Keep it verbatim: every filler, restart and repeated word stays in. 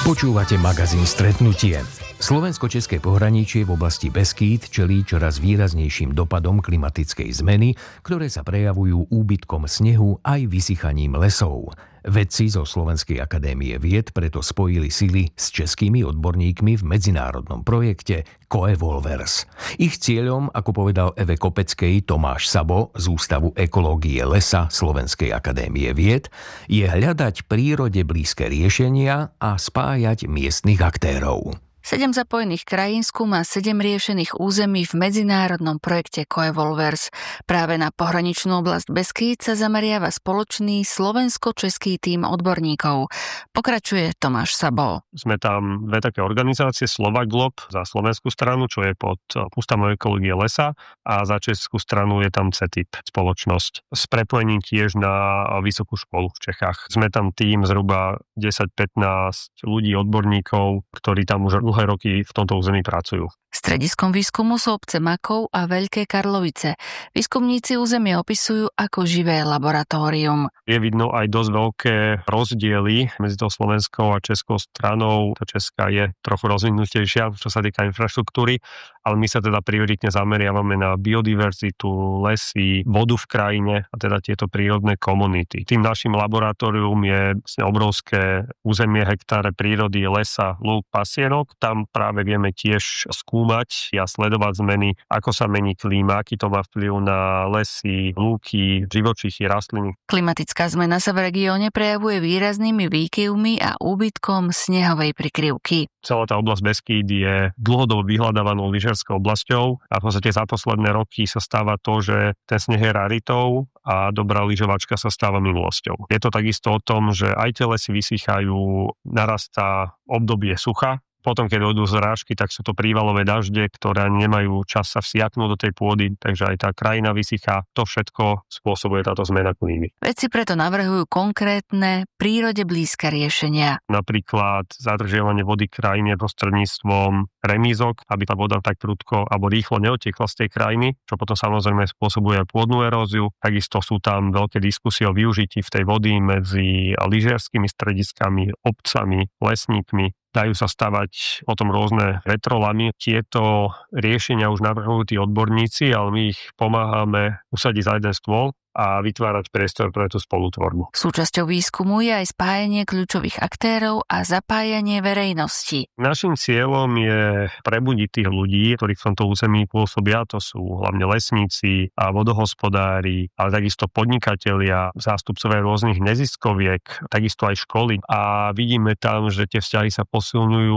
Počúvate magazín Stretnutie. Slovensko-české pohraničie v oblasti Beskýd čelí čoraz výraznejším dopadom klimatickej zmeny, ktoré sa prejavujú úbytkom snehu aj vysychaním lesov. Vedci zo Slovenskej akadémie vied preto spojili sily s českými odborníkmi v medzinárodnom projekte Coevolvers. Ich cieľom, ako povedal Eve Kopeckej Tomáš Sabo z Ústavu ekológie lesa Slovenskej akadémie vied, je hľadať prírode blízke riešenia a spájať miestnych aktérov. Sedem zapojených krajín skúma sedem riešených území v medzinárodnom projekte Coevolvers. Práve na pohraničnú oblasť Beskýd sa zameriava spoločný slovensko-český tím odborníkov. Pokračuje Tomáš Sabo. Sme tam dve také organizácie, Slovaglob za slovenskú stranu, čo je pod Ústavom ekológie lesa, a za českú stranu je tam cé té í pé spoločnosť s prepojením tiež na vysokú školu v Čechách. Sme tam tím zhruba desať pätnásť ľudí, odborníkov, ktorí tam už dlhé roky v tomto území pracujú. Strediskom výskumu sú obce Makov a Veľké Karlovice. Výskumníci územie opisujú ako živé laboratórium. Je vidno aj dosť veľké rozdiely medzi tou slovenskou a českou stranou. Tá česká je trochu rozvinutejšia, čo sa týka infraštruktúry, ale my sa teda prioritne zameriavame na biodiverzitu, lesy, vodu v krajine a teda tieto prírodné komunity. Tým našim laboratórium je obrovské územie, hektáre prírody, lesa, lúk, pasienok. Tam práve vieme tiež skúmať a sledovať zmeny, ako sa mení klíma, aký to má vplyv na lesy, lúky, živočichy, rastliny. Klimatická zmena sa v regióne prejavuje výraznými výkyvmi a úbytkom snehovej prikryvky. Celá tá oblasť Beskýd je dlhodobo vyhľadávanou lyžiarskou oblasťou a v podstate za posledné roky sa stáva to, že ten sneh je raritou a dobrá lyžovačka sa stáva minulosťou. Je to takisto o tom, že aj tie lesy vysychajú, narastá obdobie sucha. Potom, keď dojdú zrážky, tak sú to prívalové dažde, ktoré nemajú čas sa vsiaknúť do tej pôdy, takže aj tá krajina vysychá. To všetko spôsobuje táto zmena klímy. Vedci preto navrhujú konkrétne prírode blízke riešenia. Napríklad zadržiavanie vody krajine prostredníctvom remízok, aby tá voda tak prudko alebo rýchlo neotiekla z tej krajiny, čo potom samozrejme spôsobuje aj pôdnu eróziu. Takisto sú tam veľké diskusie o využití v tej vody medzi lyžiarskymi strediskami, obcami, lesníkmi. Dajú sa stavať potom rôzne vetrolamy. Tieto riešenia už navrhujú tí odborníci, ale my ich pomáhame usadiť za jeden stôl a vytvárať priestor pre tú spolutvorbu. Súčasťou výskumu je aj spájanie kľúčových aktérov a zapájanie verejnosti. Naším cieľom je prebudiť tých ľudí, ktorí v tomto území pôsobia, to sú hlavne lesníci a vodohospodári, ale takisto podnikatelia, zástupcovia rôznych neziskoviek, takisto aj školy. A vidíme tam, že tie vzťahy sa posilňujú